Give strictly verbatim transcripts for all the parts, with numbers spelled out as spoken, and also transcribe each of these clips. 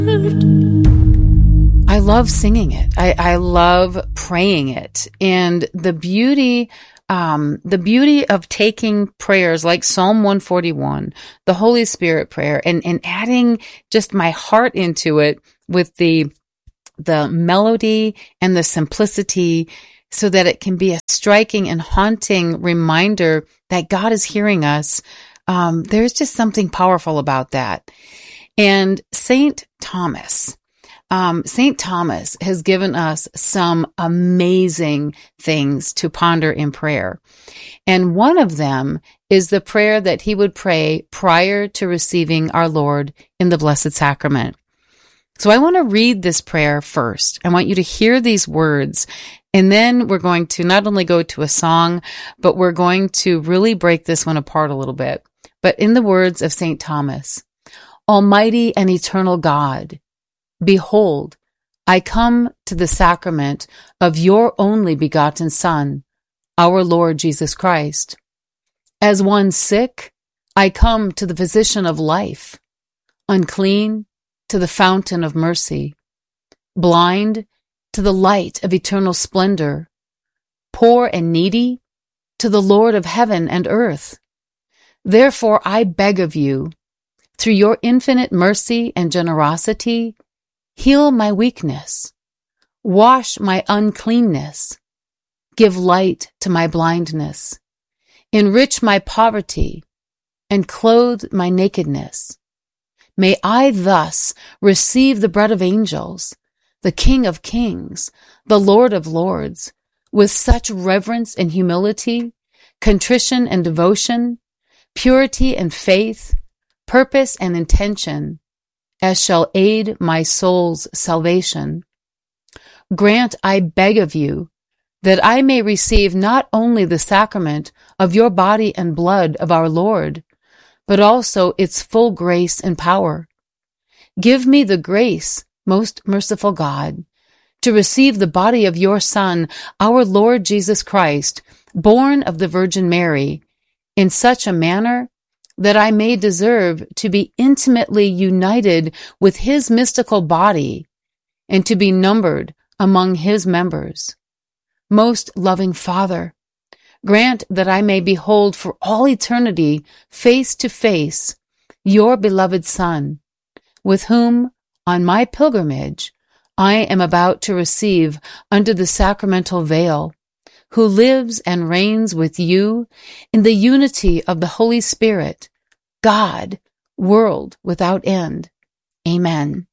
I love singing it. I, I love praying it. And the beauty, um, the beauty of taking prayers like Psalm one forty-one, the Holy Spirit prayer, and, and adding just my heart into it with the, the melody and the simplicity so that it can be a striking and haunting reminder that God is hearing us. Um, there's just something powerful about that. And Saint Thomas, Um, Saint Thomas has given us some amazing things to ponder in prayer. And one of them is the prayer that he would pray prior to receiving our Lord in the Blessed Sacrament. So I want to read this prayer first. I want you to hear these words. And then we're going to not only go to a song, but we're going to really break this one apart a little bit. But in the words of Saint Thomas, Almighty and eternal God, behold, I come to the sacrament of your only begotten Son, our Lord Jesus Christ. As one sick, I come to the physician of life, unclean to the fountain of mercy, blind to the light of eternal splendor, poor and needy to the Lord of heaven and earth. Therefore I beg of you, through your infinite mercy and generosity, heal my weakness, wash my uncleanness, give light to my blindness, enrich my poverty, and clothe my nakedness. May I thus receive the bread of angels, the King of kings, the Lord of lords, with such reverence and humility, contrition and devotion, purity and faith, purpose and intention, as shall aid my soul's salvation. Grant, I beg of you, that I may receive not only the sacrament of your body and blood of our Lord, but also its full grace and power. Give me the grace, most merciful God, to receive the body of your Son, our Lord Jesus Christ, born of the Virgin Mary, in such a manner that I may deserve to be intimately united with his mystical body and to be numbered among his members. Most loving Father, grant that I may behold for all eternity, face to face, your beloved Son, with whom, on my pilgrimage, I am about to receive under the sacramental veil, who lives and reigns with you in the unity of the Holy Spirit, God, world without end. Amen.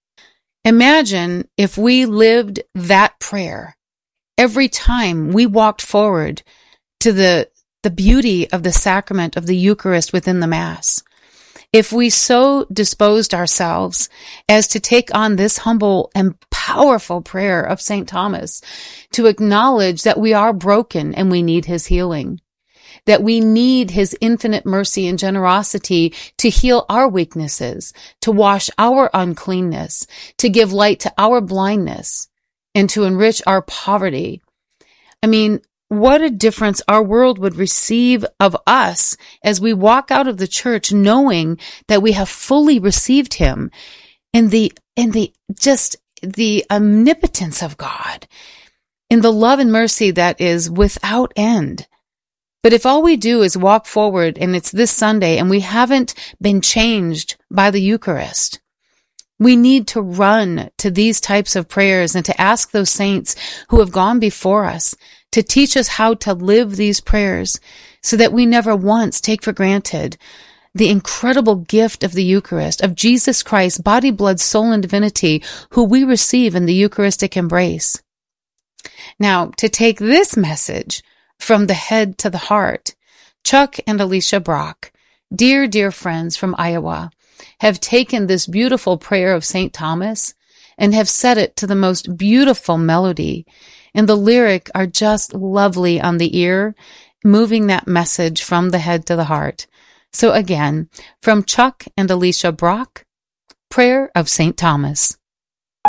Imagine if we lived that prayer every time we walked forward to the, the beauty of the sacrament of the Eucharist within the Mass. If we so disposed ourselves as to take on this humble and powerful prayer of Saint Thomas, to acknowledge that we are broken and we need his healing, that we need his infinite mercy and generosity to heal our weaknesses, to wash our uncleanness, to give light to our blindness, and to enrich our poverty. I mean, what a difference our world would receive of us as we walk out of the church knowing that we have fully received him in the, in the, just the omnipotence of God, in the love and mercy that is without end. But if all we do is walk forward and it's this Sunday and we haven't been changed by the Eucharist, we need to run to these types of prayers and to ask those saints who have gone before us to teach us how to live these prayers so that we never once take for granted the incredible gift of the Eucharist, of Jesus Christ, body, blood, soul, and divinity, who we receive in the Eucharistic embrace. Now, to take this message from the head to the heart, Chuck and Alicia Brock, dear, dear friends from Iowa, have taken this beautiful prayer of Saint Thomas and have set it to the most beautiful melody. And the lyric are just lovely on the ear, moving that message from the head to the heart. So again, from Chuck and Alicia Brock, Prayer of Saint Thomas.